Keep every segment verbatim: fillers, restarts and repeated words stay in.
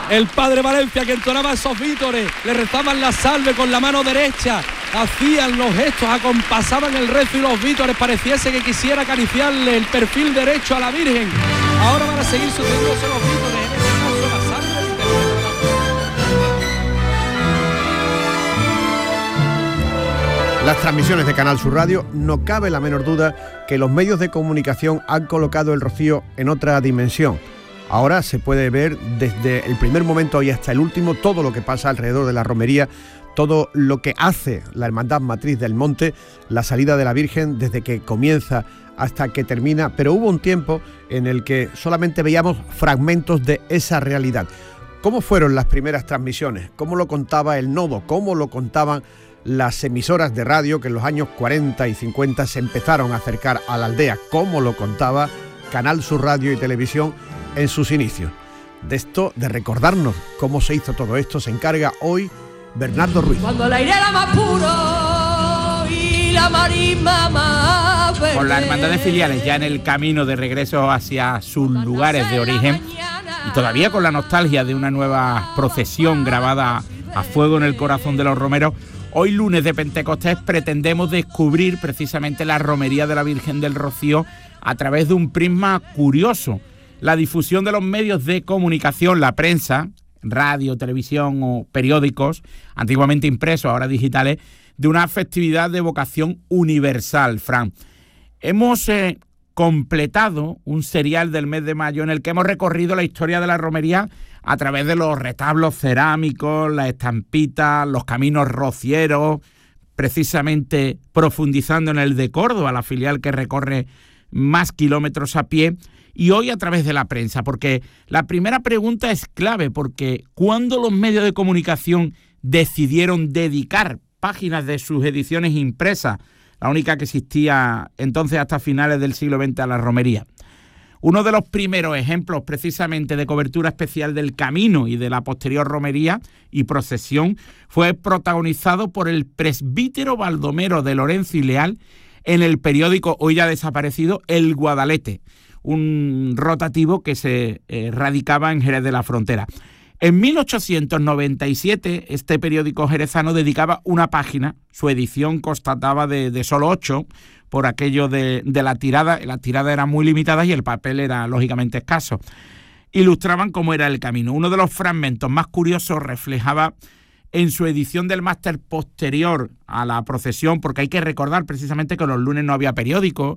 el padre Valencia, que entonaba esos vítores, le rezaban la salve con la mano derecha, hacían los gestos, acompasaban el rezo y los vítores, pareciese que quisiera acariciarle el perfil derecho a la Virgen. Ahora van a seguir sucediéndose los vítores, en este caso la salve. Las transmisiones de Canal Sur Radio, no cabe la menor duda que los medios de comunicación han colocado el rocío en otra dimensión. Ahora se puede ver desde el primer momento y hasta el último todo lo que pasa alrededor de la romería, todo lo que hace la Hermandad Matriz del Monte, la salida de la Virgen desde que comienza hasta que termina, pero hubo un tiempo en el que solamente veíamos fragmentos de esa realidad. ¿Cómo fueron las primeras transmisiones? ¿Cómo lo contaba el nodo? ¿Cómo lo contaban las emisoras de radio que en los años cuarenta y cincuenta se empezaron a acercar a la aldea? ¿Cómo lo contaba Canal Sur Radio y Televisión en sus inicios? De esto, de recordarnos cómo se hizo todo esto, se encarga hoy Bernardo Ruiz. Cuando el aire era más puro y la marisma más verde. Con las hermandades filiales ya en el camino de regreso hacia sus lugares de origen y todavía con la nostalgia de una nueva procesión grabada a fuego en el corazón de los romeros, hoy lunes de Pentecostés pretendemos descubrir precisamente la romería de la Virgen del Rocío a través de un prisma curioso. La difusión de los medios de comunicación, la prensa, radio, televisión o periódicos, antiguamente impresos, ahora digitales, de una festividad de vocación universal, Fran. Hemos eh, completado un serial del mes de mayo en el que hemos recorrido la historia de la romería a través de los retablos cerámicos, las estampitas, los caminos rocieros, precisamente profundizando en el de Córdoba, la filial que recorre más kilómetros a pie, y hoy a través de la prensa, porque la primera pregunta es clave, porque ¿cuándo los medios de comunicación decidieron dedicar páginas de sus ediciones impresas, la única que existía entonces hasta finales del siglo veinte, a la romería? Uno de los primeros ejemplos precisamente de cobertura especial del camino y de la posterior romería y procesión fue protagonizado por el presbítero Baldomero de Lorenzo y Leal en el periódico hoy ya desaparecido El Guadalete, un rotativo que se eh, radicaba en Jerez de la Frontera. En mil ochocientos noventa y siete este periódico jerezano dedicaba una página, su edición constataba de, de solo ocho, por aquello de, de la tirada, la tirada era muy limitada y el papel era lógicamente escaso. Ilustraban cómo era el camino. Uno de los fragmentos más curiosos reflejaba en su edición del máster posterior a la procesión, porque hay que recordar precisamente que los lunes no había periódico.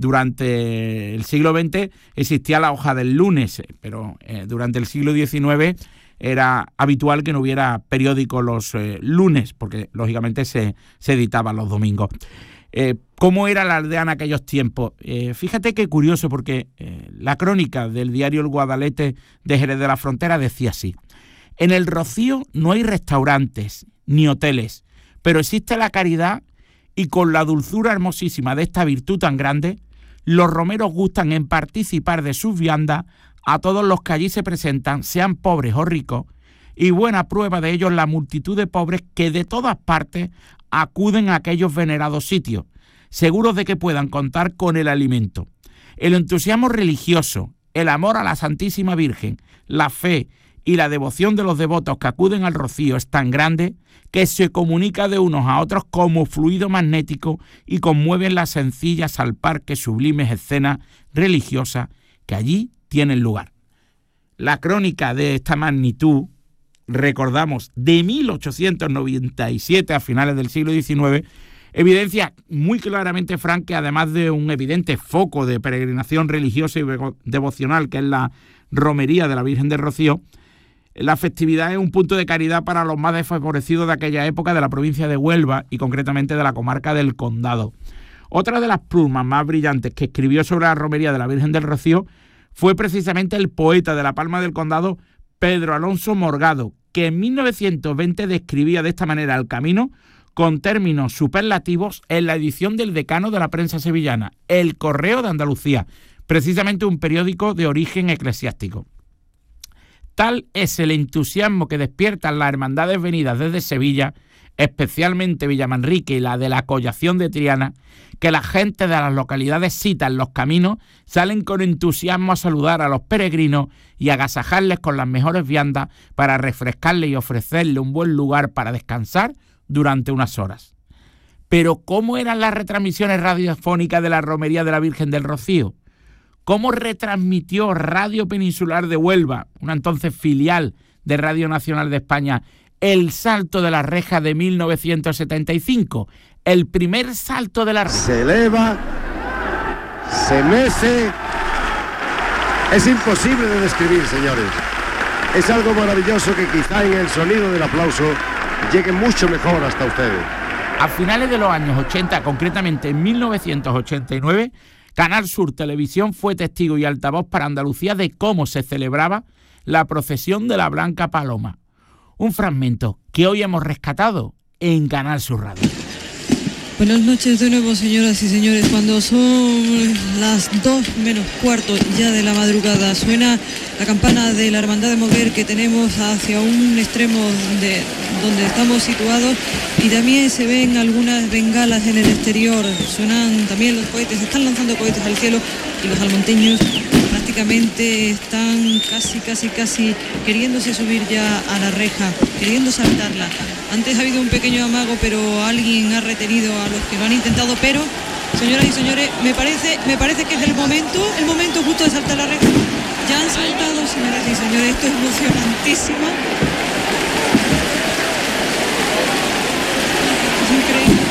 Durante el siglo veinte existía la hoja del lunes, pero eh, durante el siglo diecinueve era habitual que no hubiera periódico los eh, lunes, porque lógicamente se, se editaban los domingos. Eh, ¿Cómo era la aldea en aquellos tiempos? Eh, fíjate qué curioso, porque eh, la crónica del diario El Guadalete de Jerez de la Frontera decía así: en el Rocío no hay restaurantes ni hoteles, pero existe la caridad, y con la dulzura hermosísima de esta virtud tan grande, los romeros gustan en participar de sus viandas a todos los que allí se presentan, sean pobres o ricos, y buena prueba de ello es la multitud de pobres que de todas partes acuden a aquellos venerados sitios, seguros de que puedan contar con el alimento. El entusiasmo religioso, el amor a la Santísima Virgen, la fe y la devoción de los devotos que acuden al Rocío es tan grande que se comunica de unos a otros como fluido magnético y conmueven las sencillas al par que sublimes escenas religiosas que allí tienen lugar. La crónica de esta magnitud, recordamos, de mil ochocientos noventa y siete a finales del siglo diecinueve, evidencia muy claramente, Fran, que además de un evidente foco de peregrinación religiosa y devocional, que es la romería de la Virgen del Rocío, la festividad es un punto de caridad para los más desfavorecidos de aquella época de la provincia de Huelva y concretamente de la comarca del Condado. Otra de las plumas más brillantes que escribió sobre la romería de la Virgen del Rocío fue precisamente el poeta de la Palma del Condado, Pedro Alonso Morgado, que en mil novecientos veinte describía de esta manera el camino con términos superlativos en la edición del Decano de la Prensa Sevillana, El Correo de Andalucía, precisamente un periódico de origen eclesiástico. Tal es el entusiasmo que despiertan las hermandades venidas desde Sevilla especialmente Villamanrique y la de la Collación de Triana, que la gente de las localidades citas en los caminos salen con entusiasmo a saludar a los peregrinos y agasajarles con las mejores viandas para refrescarles y ofrecerles un buen lugar para descansar durante unas horas. Pero ¿cómo eran las retransmisiones radiofónicas de la Romería de la Virgen del Rocío? ¿Cómo retransmitió Radio Peninsular de Huelva, una entonces filial de Radio Nacional de España, el salto de la reja de mil novecientos setenta y cinco? El primer salto de la reja. Se eleva, se mece. Es imposible de describir, señores. Es algo maravilloso que quizá en el sonido del aplauso llegue mucho mejor hasta ustedes. A finales de los años ochenta, concretamente en mil novecientos ochenta y nueve, Canal Sur Televisión fue testigo y altavoz para Andalucía de cómo se celebraba la procesión de la Blanca Paloma. Un fragmento que hoy hemos rescatado en Canal Sur Radio. Buenas noches de nuevo, señoras y señores. Cuando son las dos menos cuarto ya de la madrugada, suena la campana de la Hermandad de Moguer que tenemos hacia un extremo de donde estamos situados, y también se ven algunas bengalas en el exterior. Suenan también los cohetes, se están lanzando cohetes al cielo, y los almonteños prácticamente están casi, casi, casi queriéndose subir ya a la reja, queriendo saltarla. Antes ha habido un pequeño amago, pero alguien ha retenido a los que lo han intentado. Pero, señoras y señores, me parece, me parece que es el momento, el momento justo de saltar la reja. Ya han saltado, señoras y señores, esto es emocionantísimo. Es increíble.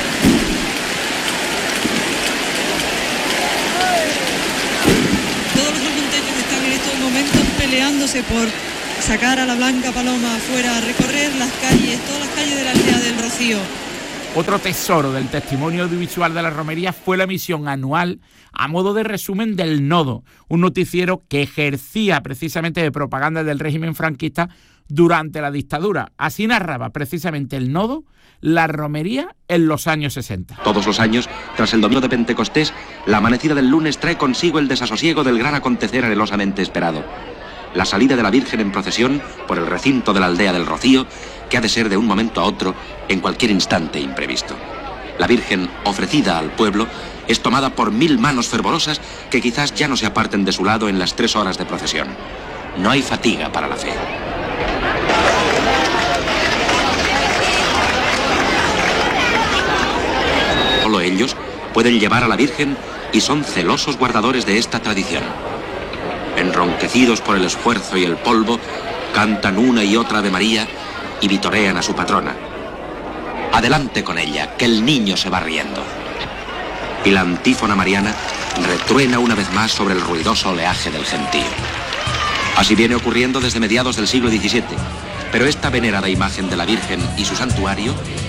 Todos los almonteños están en estos momentos peleándose por sacar a la Blanca Paloma afuera, a recorrer las calles, todas las calles de la aldea del Rocío. Otro tesoro del testimonio audiovisual de la romería fue la emisión anual a modo de resumen del Nodo, un noticiero que ejercía precisamente de propaganda del régimen franquista durante la dictadura. Así narraba precisamente el Nodo la romería en los años sesenta. Todos los años, tras el domingo de Pentecostés, la amanecida del lunes trae consigo el desasosiego del gran acontecer anhelosamente esperado. La salida de la Virgen en procesión por el recinto de la aldea del Rocío, que ha de ser de un momento a otro, en cualquier instante imprevisto. La Virgen, ofrecida al pueblo, es tomada por mil manos fervorosas que quizás ya no se aparten de su lado en las tres horas de procesión. No hay fatiga para la fe. Solo ellos pueden llevar a la Virgen y son celosos guardadores de esta tradición. Enronquecidos por el esfuerzo y el polvo, cantan una y otra Ave María y vitorean a su patrona. Adelante con ella, que el niño se va riendo. Y la antífona mariana retruena una vez más sobre el ruidoso oleaje del gentío. Así viene ocurriendo desde mediados del siglo diecisiete, pero esta venerada imagen de la Virgen y su santuario